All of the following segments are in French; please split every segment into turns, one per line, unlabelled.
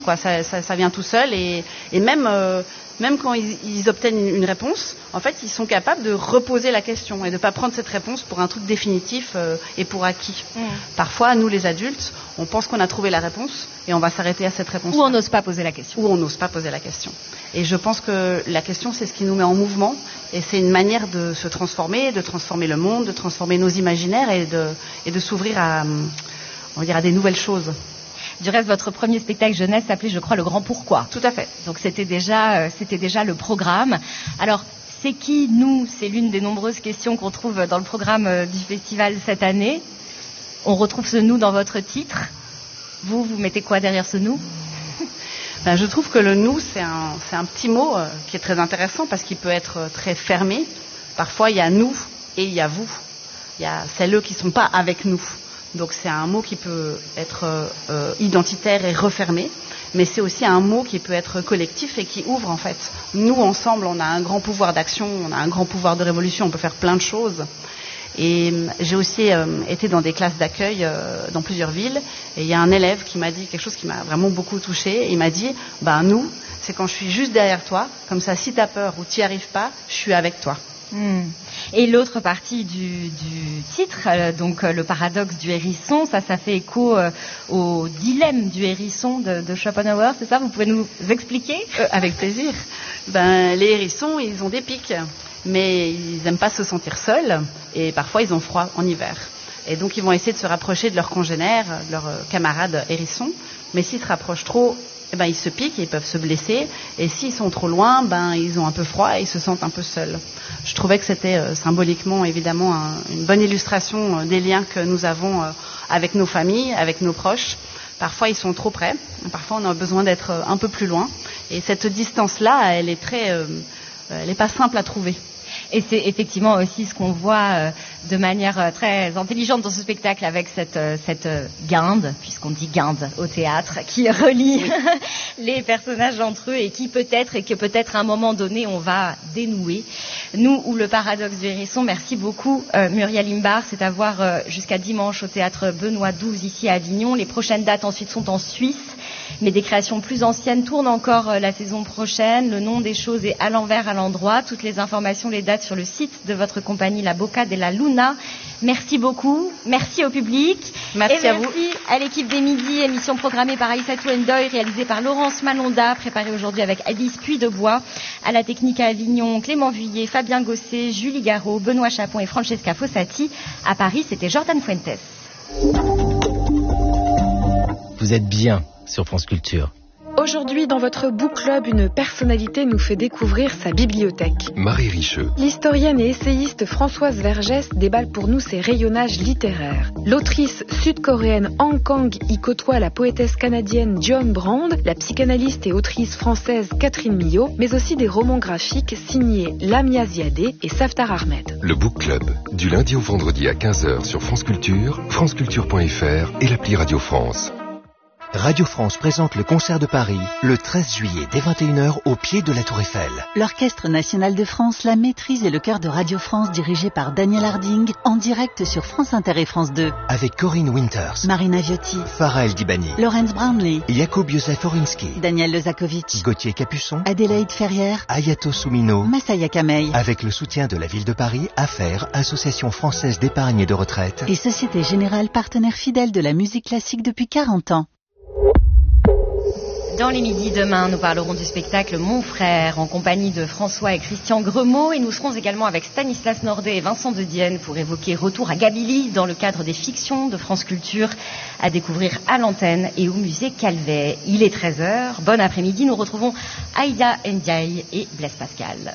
quoi. Ça vient tout seul et même quand ils obtiennent une réponse, en fait, ils sont capables de reposer la question et de ne pas prendre cette réponse pour un truc définitif et pour acquis. Parfois, nous, les adultes, on pense qu'on a trouvé la réponse et on va s'arrêter à cette réponse.
Ou on n'ose pas poser la question.
Et je pense que la question, c'est ce qui nous met en mouvement et c'est une manière de se transformer, de transformer le monde, de transformer nos imaginaires et de s'ouvrir à des nouvelles choses.
Du reste, votre premier spectacle jeunesse s'appelait, je crois, Le Grand Pourquoi.
Tout à fait.
Donc c'était déjà le programme. Alors, c'est qui, nous? C'est l'une des nombreuses questions qu'on trouve dans le programme du festival cette année. On retrouve ce nous dans votre titre. Vous mettez quoi derrière ce nous?
Je trouve que le nous, c'est un petit mot qui est très intéressant parce qu'il peut être très fermé. Parfois, il y a nous et il y a vous. Il y a celles qui ne sont pas avec nous. Donc c'est un mot qui peut être identitaire et refermé, mais c'est aussi un mot qui peut être collectif et qui ouvre en fait. Nous ensemble, on a un grand pouvoir d'action, on a un grand pouvoir de révolution, on peut faire plein de choses. Et j'ai aussi été dans des classes d'accueil dans plusieurs villes et il y a un élève qui m'a dit quelque chose qui m'a vraiment beaucoup touchée. Il m'a dit, nous, c'est quand je suis juste derrière toi, comme ça si tu as peur ou tu n'y arrives pas, je suis avec toi.
Et l'autre partie du titre, donc le paradoxe du hérisson, ça fait écho au dilemme du hérisson de Schopenhauer, c'est ça? Vous pouvez nous expliquer?
Avec plaisir. Les hérissons, ils ont des pics, mais ils n'aiment pas se sentir seuls et parfois ils ont froid en hiver. Et donc ils vont essayer de se rapprocher de leurs congénères, de leurs camarades hérissons, mais s'ils se rapprochent trop, ils se piquent et ils peuvent se blesser. Et s'ils sont trop loin, ils ont un peu froid et ils se sentent un peu seuls. Je trouvais que c'était symboliquement, évidemment, une bonne illustration des liens que nous avons avec nos familles, avec nos proches. Parfois, ils sont trop près. Parfois, on a besoin d'être un peu plus loin. Et cette distance-là, elle est pas simple à trouver.
Et c'est effectivement aussi ce qu'on voit de manière très intelligente dans ce spectacle avec cette guinde, puisqu'on dit guinde au théâtre, qui relie les personnages entre eux et que peut-être à un moment donné on va dénouer. Nous ou le paradoxe du hérisson, merci beaucoup Muriel Imbard, c'est à voir jusqu'à dimanche au théâtre Benoît XII ici à Avignon. Les prochaines dates ensuite sont en Suisse, mais des créations plus anciennes tournent encore la saison prochaine. Le nom des choses est à l'envers, à l'endroit. Toutes les informations, les dates sur le site de votre compagnie La Boca della Luna. Merci beaucoup, merci au public.
Merci à vous.
Merci à l'équipe des Midis, émission programmée par Aïssatou Ndoye, réalisée par Laurence Malonda, préparée aujourd'hui avec Alice Puydebois. À la technique à Avignon, Clément Vuillet, Fabien Gosset, Julie Garot, Benoît Chapon et Francesca Fossati. À Paris, c'était Jordan Fuentes.
Vous êtes bien sur France Culture.
Aujourd'hui, dans votre book club, une personnalité nous fait découvrir sa bibliothèque.
Marie Richeux.
L'historienne et essayiste Françoise Vergès déballe pour nous ses rayonnages littéraires. L'autrice sud-coréenne Han Kang y côtoie la poétesse canadienne Dionne Brand, la psychanalyste et autrice française Catherine Millot, mais aussi des romans graphiques signés Lamia Ziadé et Saftar Ahmed.
Le book club, du lundi au vendredi à 15h sur France Culture, franceculture.fr et l'appli Radio France.
Radio France présente le concert de Paris le 13 juillet dès 21h au pied de la Tour Eiffel.
L'Orchestre National de France, la Maîtrise et le Chœur de Radio France dirigé par Daniel Harding en direct sur France Inter et France 2.
Avec Corinne Winters,
Marina Viotti,
Farah El Dibani,
Laurence Brownlee,
Jakub Józef Orinski,
Daniel Lezakovic,
Gauthier Capuçon,
Adélaïde Ferrière,
Ayato Soumino,
Massaya Kamei.
Avec le soutien de la ville de Paris, AFFAIRE, Association française d'épargne et de retraite.
Et Société Générale, partenaire fidèle de la musique classique depuis 40 ans.
Dans les midis demain, nous parlerons du spectacle Mon Frère en compagnie de François et Christian Gremaud et nous serons également avec Stanislas Nordet et Vincent de Dienne pour évoquer Retour à Gabilly dans le cadre des fictions de France Culture à découvrir à l'antenne et au musée Calvet. Il est 13h. Bon après-midi. Nous retrouvons Aïda Ndiaye et Blaise Pascal.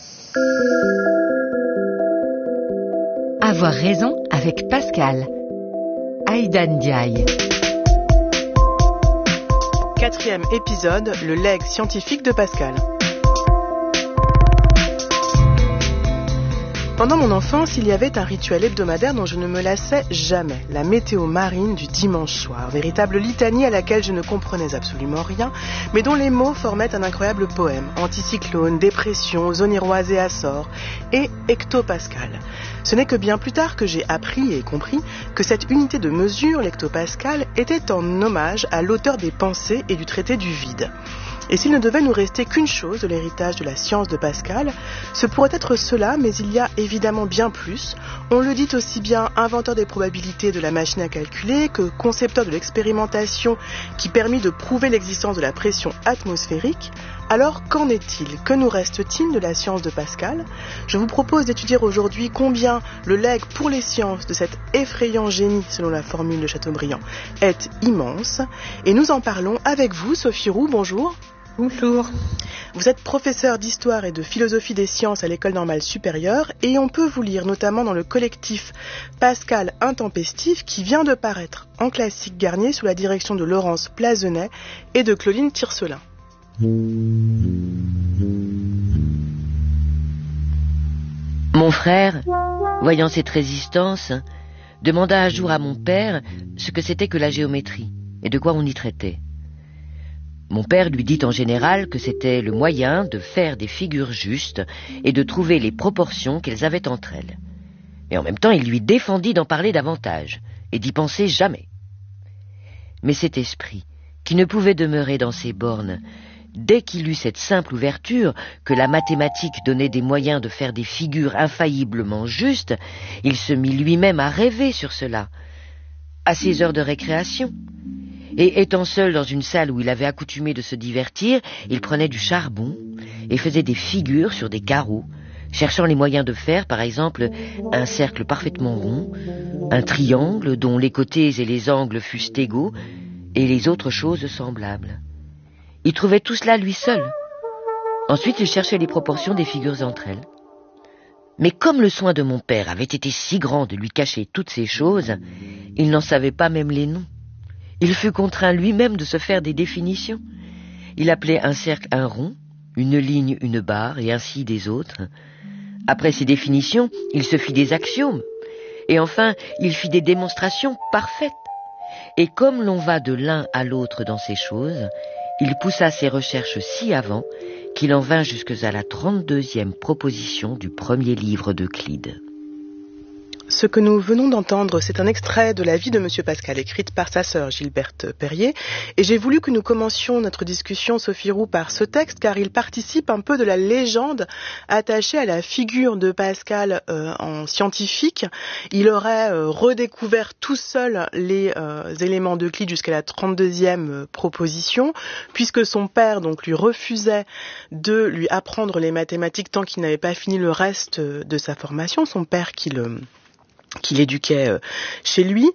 Avoir raison avec Pascal. Aïda Ndiaye.
4e épisode, le legs scientifique de Pascal. Pendant mon enfance, il y avait un rituel hebdomadaire dont je ne me lassais jamais, la météo marine du dimanche soir, véritable litanie à laquelle je ne comprenais absolument rien, mais dont les mots formaient un incroyable poème, anticyclone, dépression, zone iroise et Açores, et hectopascal. Ce n'est que bien plus tard que j'ai appris et compris que cette unité de mesure, l'hectopascal, était en hommage à l'auteur des Pensées et du traité du vide. Et s'il ne devait nous rester qu'une chose de l'héritage de la science de Pascal, ce pourrait être cela, mais il y a évidemment bien plus. On le dit aussi bien inventeur des probabilités de la machine à calculer que concepteur de l'expérimentation qui permit de prouver l'existence de la pression atmosphérique. Alors, qu'en est-il? Que nous reste-t-il de la science de Pascal? Je vous propose d'étudier aujourd'hui combien le legs pour les sciences de cet effrayant génie, selon la formule de Chateaubriand, est immense. Et nous en parlons avec vous, Sophie Roux, bonjour.
Bonjour.
Vous êtes professeur d'histoire et de philosophie des sciences à l'École normale supérieure et on peut vous lire notamment dans le collectif Pascal Intempestif qui vient de paraître en classique Garnier sous la direction de Laurence Plazenet et de Claudine Tiercelin.
Mon frère, voyant cette résistance, demanda un jour à mon père ce que c'était que la géométrie et de quoi on y traitait. Mon père lui dit en général que c'était le moyen de faire des figures justes et de trouver les proportions qu'elles avaient entre elles. Mais en même temps, il lui défendit d'en parler davantage et d'y penser jamais. Mais cet esprit, qui ne pouvait demeurer dans ses bornes, dès qu'il eut cette simple ouverture que la mathématique donnait des moyens de faire des figures infailliblement justes, il se mit lui-même à rêver sur cela, à ses heures de récréation. Et étant seul dans une salle où il avait accoutumé de se divertir, il prenait du charbon et faisait des figures sur des carreaux, cherchant les moyens de faire, par exemple, un cercle parfaitement rond, un triangle dont les côtés et les angles fussent égaux, et les autres choses semblables. Il trouvait tout cela lui seul. Ensuite, il cherchait les proportions des figures entre elles. Mais comme le soin de mon père avait été si grand de lui cacher toutes ces choses, il n'en savait pas même les noms. Il fut contraint lui-même de se faire des définitions. Il appelait un cercle un rond, une ligne une barre, et ainsi des autres. Après ces définitions, il se fit des axiomes. Et enfin, il fit des démonstrations parfaites. Et comme l'on va de l'un à l'autre dans ces choses, il poussa ses recherches si avant qu'il en vint jusqu'à la 32e proposition du premier livre d'Euclide.
Ce que nous venons d'entendre, c'est un extrait de la vie de Monsieur Pascal, écrite par sa sœur Gilberte Perrier. Et j'ai voulu que nous commencions notre discussion, Sophie Roux, par ce texte, car il participe un peu de la légende attachée à la figure de Pascal en scientifique. Il aurait redécouvert tout seul les éléments d'Euclide jusqu'à la 32e proposition, puisque son père donc lui refusait de lui apprendre les mathématiques tant qu'il n'avait pas fini le reste de sa formation. Son père qui l'éduquait chez lui.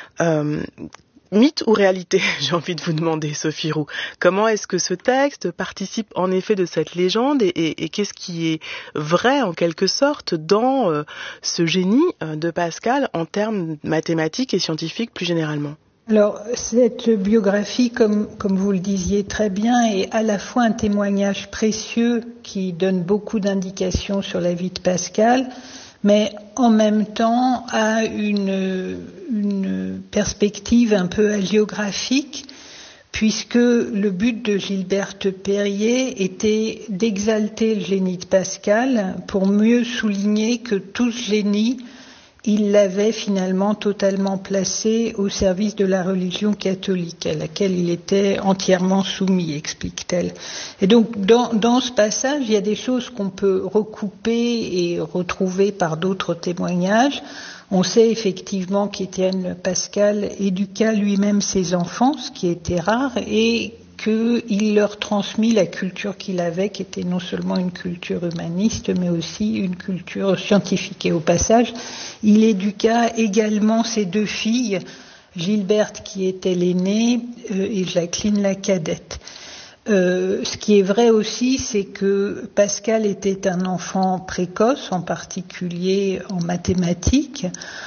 Mythe ou réalité, j'ai envie de vous demander, Sophie Roux. Comment est-ce que ce texte participe en effet de cette légende et qu'est-ce qui est vrai en quelque sorte dans ce génie de Pascal en termes mathématiques et scientifiques plus généralement?
Alors, cette biographie, comme vous le disiez très bien, est à la fois un témoignage précieux qui donne beaucoup d'indications sur la vie de Pascal, mais en même temps a une perspective un peu hagiographique, puisque le but de Gilberte Perrier était d'exalter le génie de Pascal pour mieux souligner que tout ce génie, il l'avait finalement totalement placé au service de la religion catholique, à laquelle il était entièrement soumis, explique-t-elle. Et donc, dans ce passage, il y a des choses qu'on peut recouper et retrouver par d'autres témoignages. On sait effectivement qu'Étienne Pascal éduqua lui-même ses enfants, ce qui était rare, et qu'il leur transmit la culture qu'il avait, qui était non seulement une culture humaniste, mais aussi une culture scientifique. Et au passage, il éduqua également ses deux filles, Gilberte qui était l'aînée et Jacqueline la cadette. Ce qui est vrai aussi, c'est que Pascal était un enfant précoce, en particulier en mathématiques.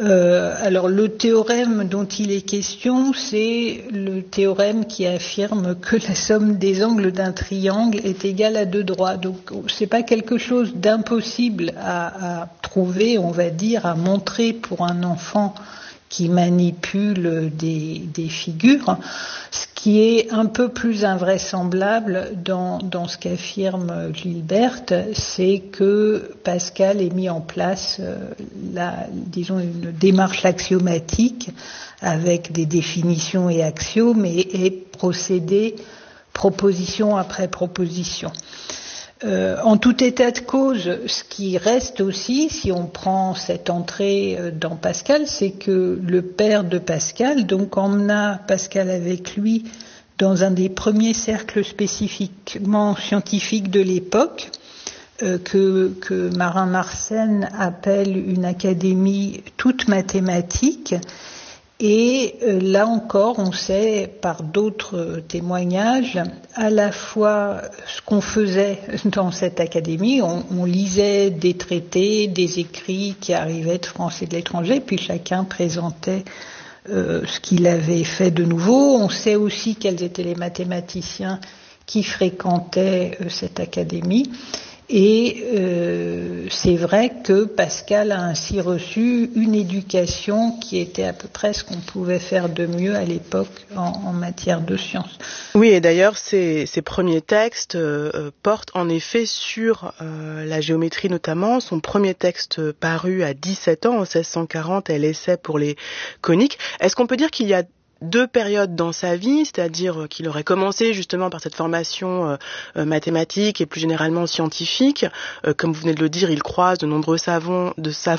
Alors le théorème dont il est question, c'est le théorème qui affirme que la somme des angles d'un triangle est égale à 2 droits. Donc c'est pas quelque chose d'impossible à trouver, on va dire, à montrer pour un enfant qui manipule des figures. Ce qui est un peu plus invraisemblable dans ce qu'affirme Gilberte, c'est que Pascal ait mis en place une démarche axiomatique avec des définitions et axiomes et procédé proposition après proposition. En tout état de cause, ce qui reste aussi, si on prend cette entrée dans Pascal, c'est que le père de Pascal donc emmena Pascal avec lui dans un des premiers cercles spécifiquement scientifiques de l'époque, que Marin Mersenne appelle une académie toute mathématique. Et là encore, on sait par d'autres témoignages à la fois ce qu'on faisait dans cette académie. On lisait des traités, des écrits qui arrivaient de France et de l'étranger, puis chacun présentait ce qu'il avait fait de nouveau. On sait aussi quels étaient les mathématiciens qui fréquentaient cette académie. Et c'est vrai que Pascal a ainsi reçu une éducation qui était à peu près ce qu'on pouvait faire de mieux à l'époque en matière de sciences.
Oui, et d'ailleurs, ces premiers textes portent en effet sur la géométrie notamment. Son premier texte paru à 17 ans, en 1640, est l'essai pour les coniques. Est-ce qu'on peut dire qu'il y a 2 périodes dans sa vie, c'est-à-dire qu'il aurait commencé justement par cette formation mathématique et plus généralement scientifique. Comme vous venez de le dire, il croise de nombreux savants,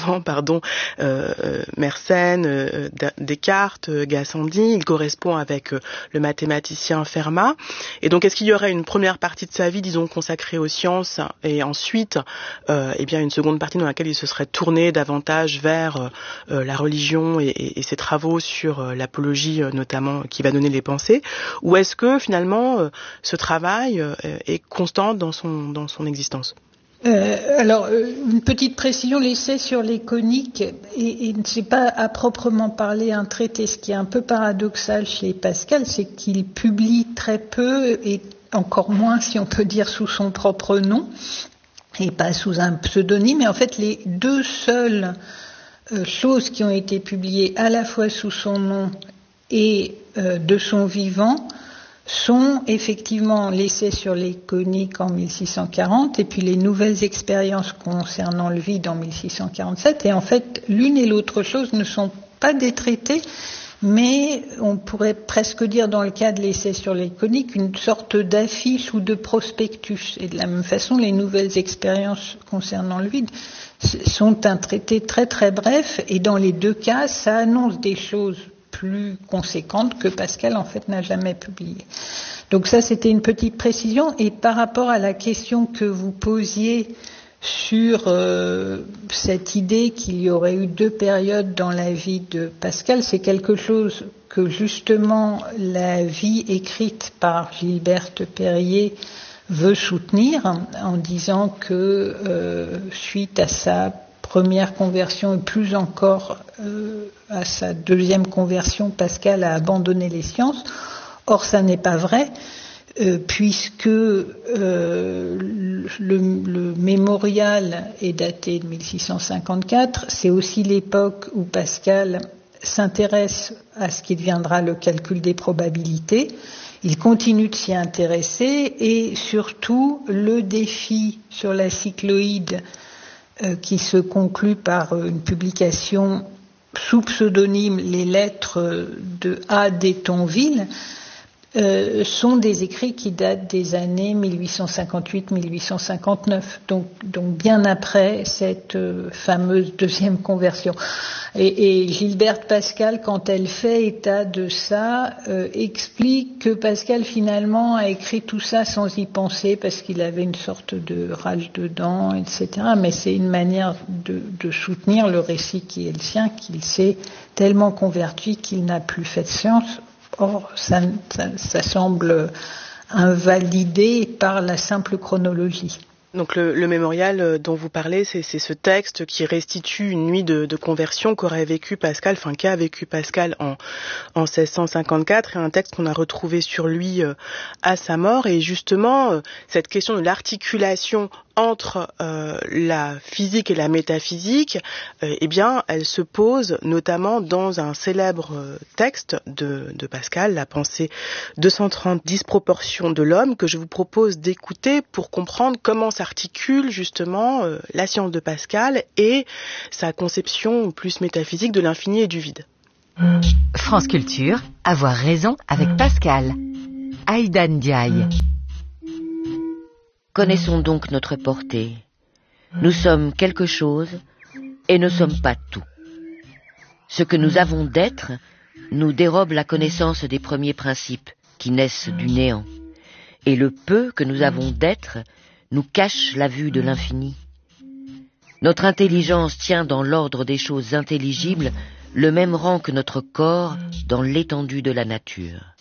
Mersenne, Descartes, Gassendi. Il correspond avec le mathématicien Fermat. Et donc, est-ce qu'il y aurait une première partie de sa vie, disons, consacrée aux sciences, et ensuite, une seconde partie dans laquelle il se serait tourné davantage vers la religion et ses travaux sur l'apologie notamment qui va donner les pensées, ou est-ce que finalement ce travail est constant dans son existence?
Alors, une petite précision, l'essai sur les coniques, et c'est pas à proprement parler un traité. Ce qui est un peu paradoxal chez Pascal, c'est qu'il publie très peu, et encore moins, si on peut dire, sous son propre nom, et pas sous un pseudonyme. Mais en fait, les 2 seules choses qui ont été publiées à la fois sous son nom et de son vivant sont effectivement l'essai sur les coniques en 1640 et puis les nouvelles expériences concernant le vide en 1647. Et en fait, l'une et l'autre chose ne sont pas des traités, mais on pourrait presque dire dans le cas de l'essai sur les coniques une sorte d'affiche ou de prospectus. Et de la même façon, les nouvelles expériences concernant le vide sont un traité très très bref, et dans les 2 cas, ça annonce des choses plus conséquentes que Pascal en fait n'a jamais publiées. Donc ça, c'était une petite précision. Et par rapport à la question que vous posiez sur cette idée qu'il y aurait eu 2 périodes dans la vie de Pascal, c'est quelque chose que justement la vie écrite par Gilberte Perrier veut soutenir en disant que suite à sa première conversion et plus encore à sa deuxième conversion, Pascal a abandonné les sciences. Or, ça n'est pas vrai, puisque le mémorial est daté de 1654. C'est aussi l'époque où Pascal s'intéresse à ce qui deviendra le calcul des probabilités. Il continue de s'y intéresser, et surtout le défi sur la cycloïde qui se conclut par une publication sous pseudonyme, les lettres de A. d'Étonville, sont des écrits qui datent des années 1858-1859, donc bien après cette fameuse deuxième conversion. Et Gilberte Pascal, quand elle fait état de ça, explique que Pascal finalement a écrit tout ça sans y penser parce qu'il avait une sorte de rage dedans, etc. Mais c'est une manière de soutenir le récit qui est le sien, qu'il s'est tellement converti qu'il n'a plus fait de science. Or, ça semble invalidé par la simple chronologie.
Donc le mémorial dont vous parlez, c'est ce texte qui restitue une nuit de conversion qu'a vécu Pascal en 1654, et un texte qu'on a retrouvé sur lui à sa mort. Et justement, cette question de l'articulation entre la physique et la métaphysique, eh bien, elle se pose notamment dans un célèbre texte de Pascal, La pensée 230, disproportion de l'homme, que je vous propose d'écouter pour comprendre comment s'articule justement la science de Pascal et sa conception plus métaphysique de l'infini et du vide.
France Culture, avoir raison avec Pascal. Aïda Ndiaye.
Connaissons donc notre portée. Nous sommes quelque chose et ne sommes pas tout. Ce que nous avons d'être nous dérobe la connaissance des premiers principes qui naissent du néant. Et le peu que nous avons d'être nous cache la vue de l'infini. Notre intelligence tient dans l'ordre des choses intelligibles le même rang que notre corps dans l'étendue de la nature.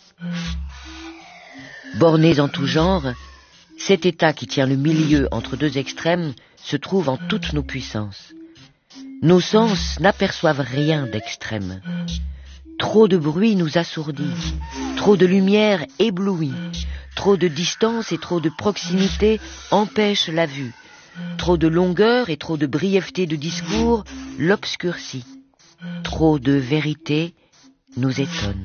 Bornés en tout genre, cet état qui tient le milieu entre deux extrêmes se trouve en toutes nos puissances. Nos sens n'aperçoivent rien d'extrême. Trop de bruit nous assourdit, trop de lumière éblouit, trop de distance et trop de proximité empêchent la vue, trop de longueur et trop de brièveté de discours l'obscurcit, trop de vérité nous étonne.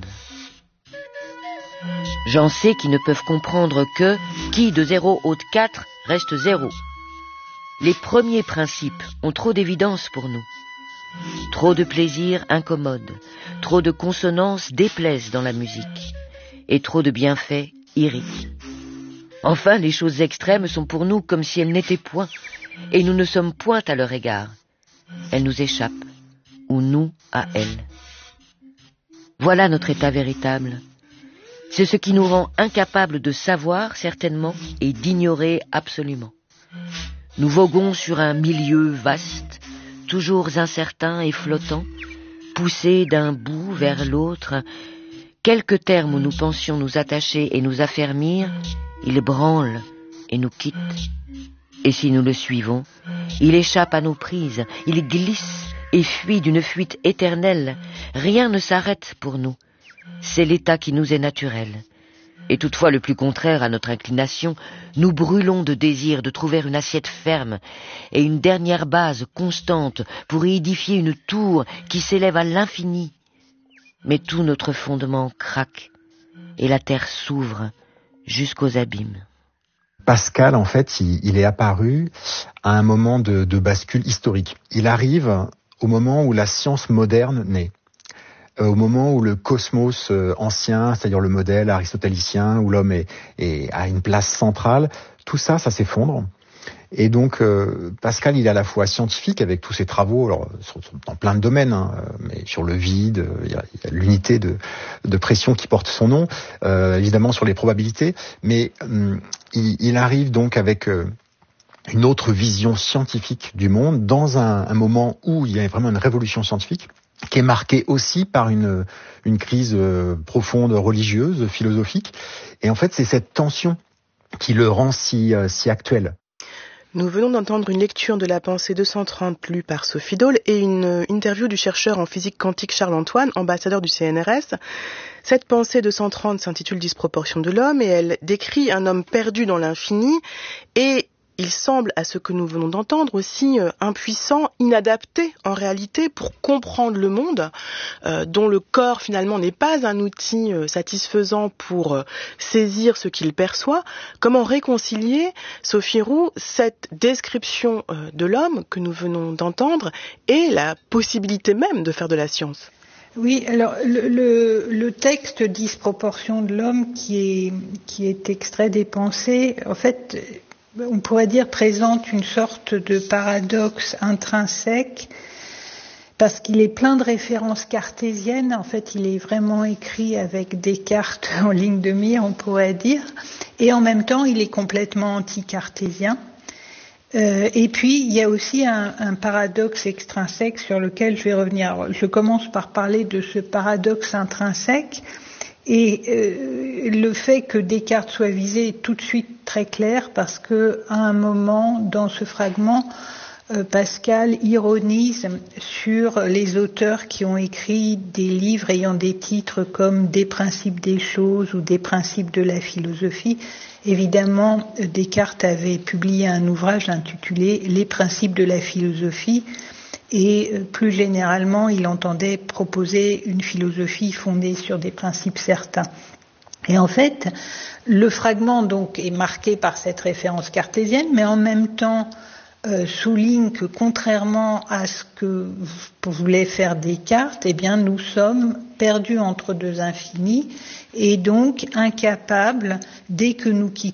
J'en sais qui ne peuvent comprendre que qui de 0 ôte 4 reste 0. Les premiers principes ont trop d'évidence pour nous. Trop de plaisir incommode, trop de consonances déplaisent dans la musique, et trop de bienfaits irritent. Enfin, les choses extrêmes sont pour nous comme si elles n'étaient point, et nous ne sommes point à leur égard. Elles nous échappent, ou nous à elles. Voilà notre état véritable. C'est ce qui nous rend incapables de savoir certainement et d'ignorer absolument. Nous voguons sur un milieu vaste, toujours incertain et flottant, poussés d'un bout vers l'autre. Quelque terme où nous pensions nous attacher et nous affermir, il branle et nous quitte. Et si nous le suivons, il échappe à nos prises, il glisse et fuit d'une fuite éternelle. Rien ne s'arrête pour nous. C'est l'état qui nous est naturel. Et toutefois le plus contraire à notre inclination, nous brûlons de désir de trouver une assiette ferme et une dernière base constante pour y édifier une tour qui s'élève à l'infini. Mais tout notre fondement craque et la terre s'ouvre jusqu'aux abîmes.
Pascal, en fait, il est apparu à un moment de bascule historique. Il arrive au moment où la science moderne naît. Au moment où le cosmos ancien, c'est-à-dire le modèle aristotélicien, où l'homme a une place centrale, tout ça s'effondre. Et donc, Pascal, il est à la fois scientifique avec tous ses travaux, alors, dans plein de domaines, mais sur le vide, il y a l'unité de pression qui porte son nom, évidemment sur les probabilités, mais il arrive donc avec une autre vision scientifique du monde, dans un moment où il y a vraiment une révolution scientifique, qui est marquée aussi par une crise profonde religieuse, philosophique. Et en fait, c'est cette tension qui le rend si actuel.
Nous venons d'entendre une lecture de La pensée 230 lue par Sophie Dole et une interview du chercheur en physique quantique Charles-Antoine, ambassadeur du CNRS. Cette pensée 230 s'intitule Disproportion de l'homme et elle décrit un homme perdu dans l'infini et il semble, à ce que nous venons d'entendre, aussi impuissant, inadapté en réalité pour comprendre le monde, dont le corps finalement n'est pas un outil satisfaisant pour saisir ce qu'il perçoit. Comment réconcilier, Sophie Roux, cette description de l'homme que nous venons d'entendre et la possibilité même de faire de la science ?
Oui, alors le texte Disproportion de l'homme qui est extrait des pensées, en fait, on pourrait dire présente une sorte de paradoxe intrinsèque parce qu'il est plein de références cartésiennes. En fait, il est vraiment écrit avec Descartes en ligne de mire, on pourrait dire. Et en même temps, il est complètement anti-cartésien. Et puis, il y a aussi un paradoxe extrinsèque sur lequel je vais revenir. Alors, je commence par parler de ce paradoxe intrinsèque Et le fait que Descartes soit visé est tout de suite très clair parce que à un moment dans ce fragment, Pascal ironise sur les auteurs qui ont écrit des livres ayant des titres comme Des principes des choses ou Des principes de la philosophie. Évidemment, Descartes avait publié un ouvrage intitulé Les principes de la philosophie et plus généralement, il entendait proposer une philosophie fondée sur des principes certains. Et en fait, le fragment donc est marqué par cette référence cartésienne, mais en même temps souligne que contrairement à ce que voulait faire Descartes, eh bien nous sommes perdus entre deux infinis et donc incapables, dès que nous quittons